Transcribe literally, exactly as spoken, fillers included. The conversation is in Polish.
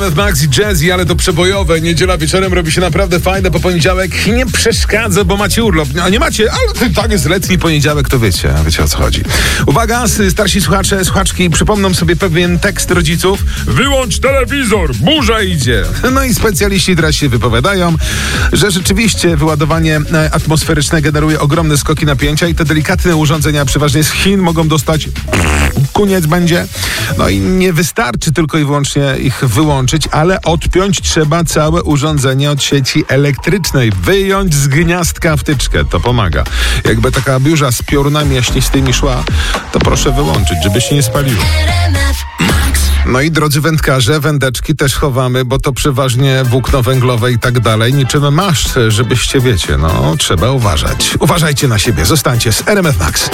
F Max i Jazzy, ale to przebojowe. Niedziela wieczorem robi się naprawdę fajne, po poniedziałek nie przeszkadza, bo macie urlop. No nie macie, ale tak jest letni poniedziałek, to wiecie, wiecie o co chodzi. Uwaga, starsi słuchacze, słuchaczki, przypomną sobie pewien tekst rodziców. Wyłącz telewizor, burza idzie. No i specjaliści teraz się wypowiadają, że rzeczywiście wyładowanie atmosferyczne generuje ogromne skoki napięcia i te delikatne urządzenia, przeważnie z Chin, mogą dostać koniec będzie. No i nie wystarczy tylko i wyłącznie ich wyłączyć, ale odpiąć trzeba całe urządzenie od sieci elektrycznej. Wyjąć z gniazdka wtyczkę, to pomaga. Jakby taka biurza z piorunami jaśnistymi szła, to proszę wyłączyć, żeby się nie spaliło. No i drodzy wędkarze, wędeczki też chowamy, bo to przeważnie włókno węglowe i tak dalej. Niczym masz, żebyście wiecie, no trzeba uważać. Uważajcie na siebie, zostańcie z R M F Max.